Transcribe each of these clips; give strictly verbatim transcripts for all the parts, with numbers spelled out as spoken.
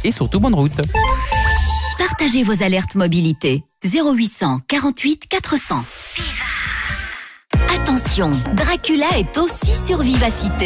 et surtout bonne route. Partagez vos alertes mobilité. zéro huit cents quarante-huit quatre cents. Attention, Dracula est aussi sur Vivacité.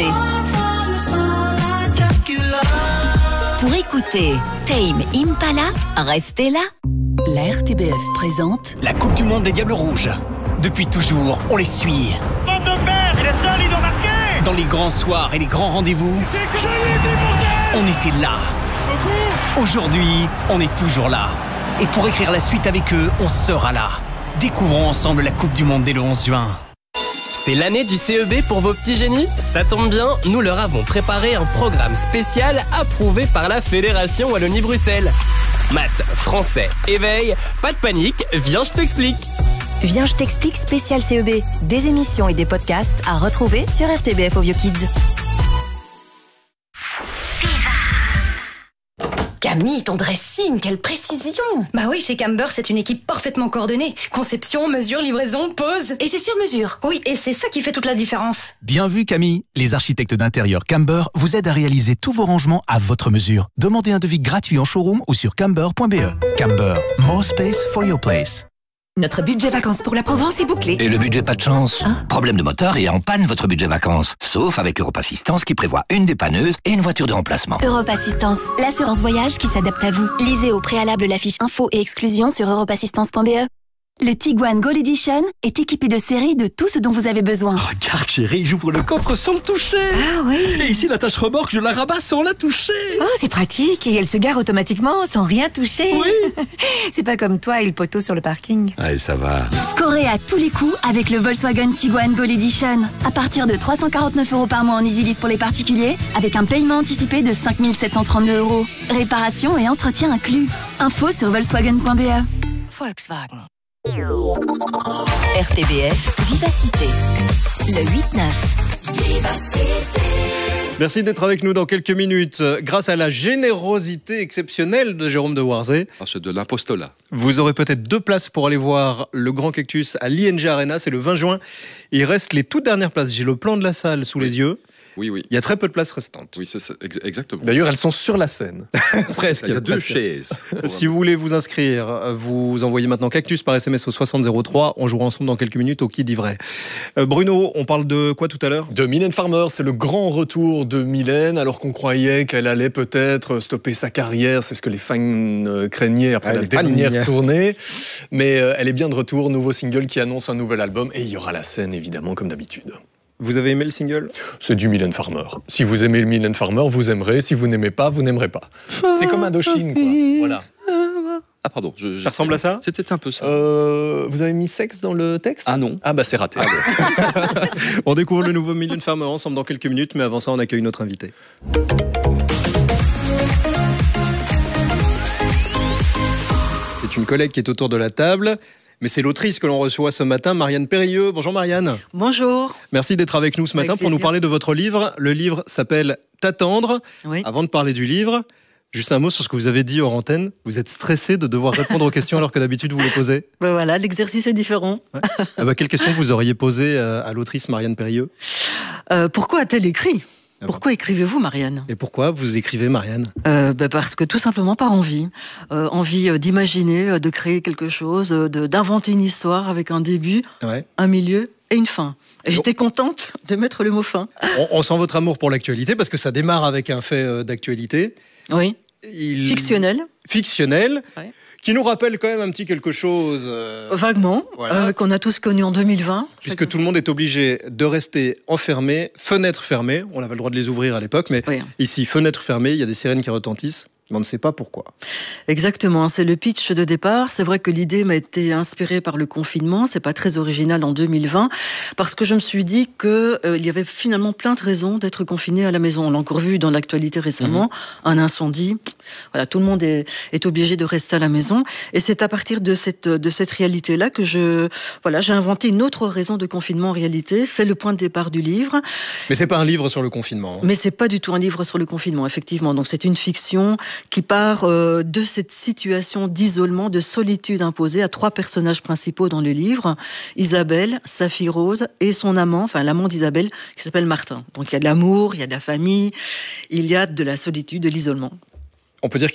Pour écouter Tame Impala, restez là. La R T B F présente la Coupe du Monde des Diables Rouges. Depuis toujours, on les suit. Bande de merde, il est seul, il doit marquer. Dans les grands soirs et les grands rendez-vous, C'est que je l'ai dit, bordel. on était là. Beaucoup. Aujourd'hui, on est toujours là. Et pour écrire la suite avec eux, on sera là. Découvrons ensemble la Coupe du Monde dès le onze juin. C'est l'année du C E B pour vos petits génies? Ça tombe bien, nous leur avons préparé un programme spécial approuvé par la Fédération Wallonie-Bruxelles. Maths, français, éveil, pas de panique, viens je t'explique. Viens, je t'explique spécial C E B. Des émissions et des podcasts à retrouver sur R T B F Audio Kids. Camille, ton dressing, quelle précision! Bah oui, chez Camber, c'est une équipe parfaitement coordonnée. Conception, mesure, livraison, pose. Et c'est sur mesure. Oui, et c'est ça qui fait toute la différence. Bien vu Camille, les architectes d'intérieur Camber vous aident à réaliser tous vos rangements à votre mesure. Demandez un devis gratuit en showroom ou sur camber point b e. Camber, more space for your place. Notre budget vacances pour la Provence est bouclé. Et le budget pas de chance hein? Problème de moteur et en panne votre budget vacances. Sauf avec Europe Assistance qui prévoit une dépanneuse et une voiture de remplacement. Europe Assistance, l'assurance voyage qui s'adapte à vous. Lisez au préalable la fiche info et exclusion sur europe assistance point b e. Le Tiguan Gold Edition est équipé de série de tout ce dont vous avez besoin. Regarde chérie, j'ouvre le coffre sans le toucher. Ah oui. Et ici la tâche remorque, je la rabats sans la toucher. Oh, c'est pratique et elle se gare automatiquement sans rien toucher. Oui. C'est pas comme toi et le poteau sur le parking. Allez, ça va. Scorez à tous les coups avec le Volkswagen Tiguan Gold Edition. À partir de trois cent quarante-neuf euros par mois en EasyLease pour les particuliers, avec un paiement anticipé de cinq mille sept cent trente-deux euros. Réparation et entretien inclus. Info sur volkswagen point b e. Volkswagen. R T B F Vivacité. Le huit neuf. Merci d'être avec nous dans quelques minutes. Grâce à la générosité exceptionnelle de Jérôme de Warzé, ah, c'est de l'apostolat. Vous aurez peut-être deux places pour aller voir le Grand Cactus à l'I N G Arena. C'est le vingt juin. Il reste les toutes dernières places. J'ai le plan de la salle sous oui. les yeux. Oui, oui. Il y a très peu de places restantes. Oui, c'est ça, exactement. D'ailleurs, elles sont sur la scène. Presque. Il y a deux presque. chaises. Si vous voulez vous inscrire, vous envoyez maintenant Cactus par S M S au soixante zéro trois. On jouera ensemble dans quelques minutes au Qui dit vrai. Euh, Bruno, on parle de quoi tout à l'heure? De Mylène Farmer. C'est le grand retour de Mylène, alors qu'on croyait qu'elle allait peut-être stopper sa carrière. C'est ce que les fans euh, craignaient après ah, la dernière fans. tournée. Mais euh, elle est bien de retour. Nouveau single qui annonce un nouvel album. Et il y aura la scène, évidemment, comme d'habitude. Vous avez aimé le single? C'est du Mylène Farmer. Si vous aimez le Mylène Farmer, vous aimerez. Si vous n'aimez pas, vous n'aimerez pas. C'est comme Indochine, quoi. Voilà. Ah pardon. Je, je... Ça ressemble à ça? C'était un peu ça. Euh, vous avez mis sexe dans le texte? Ah non. Ah bah c'est raté. Ah on découvre le nouveau Mylène Farmer ensemble dans quelques minutes, mais avant ça, on accueille notre invité. C'est une collègue qui est autour de la table. Mais c'est l'autrice que l'on reçoit ce matin, Marianne Périlleux. Bonjour Marianne. Bonjour. Merci d'être avec nous ce matin avec pour plaisir. Nous parler de votre livre. Le livre s'appelle T'attendre. Oui. Avant de parler du livre, juste un mot sur ce que vous avez dit hors antenne. Vous êtes stressé de devoir répondre aux questions alors que d'habitude vous les posez? Ben voilà, l'exercice est différent. Ouais. Ah bah, quelle question vous auriez posée à l'autrice Marianne Périlleux? euh, Pourquoi a-t-elle écrit? Pourquoi écrivez-vous, Marianne? Et pourquoi vous écrivez, Marianne? euh, bah Parce que tout simplement par envie. Euh, envie d'imaginer, de créer quelque chose, de, d'inventer une histoire avec un début, ouais. un milieu et une fin. Et j'étais contente de mettre le mot fin. On, on sent votre amour pour l'actualité parce que ça démarre avec un fait d'actualité. Oui. Il... Fictionnel. Fictionnel. Ouais. Qui nous rappelle quand même un petit quelque chose. Euh... Vaguement, voilà. euh, qu'on a tous connu en deux mille vingt. Puisque tout le monde est obligé de rester enfermé, fenêtres fermées. On avait le droit de les ouvrir à l'époque, mais oui. Ici, fenêtres fermées, il y a des sirènes qui retentissent. Mais on ne sait pas pourquoi. Exactement, c'est le pitch de départ. C'est vrai que l'idée m'a été inspirée par le confinement. C'est pas très original en deux mille vingt, parce que je me suis dit que euh, il y avait finalement plein de raisons d'être confiné à la maison. On l'a encore vu dans l'actualité récemment, mmh. un incendie. Voilà, tout le monde est, est obligé de rester à la maison. Et c'est à partir de cette de cette réalité-là que je voilà, j'ai inventé une autre raison de confinement en réalité. C'est le point de départ du livre. Mais c'est pas un livre sur le confinement. Hein. Mais c'est pas du tout un livre sur le confinement, effectivement. Donc c'est une fiction qui part euh, de cette situation d'isolement, de solitude imposée à trois personnages principaux dans le livre, Isabelle, sa fille Rose et son amant, enfin l'amant d'Isabelle, qui s'appelle Martin. Donc il y a de l'amour, il y a de la famille, il y a de la solitude, de l'isolement. On peut dire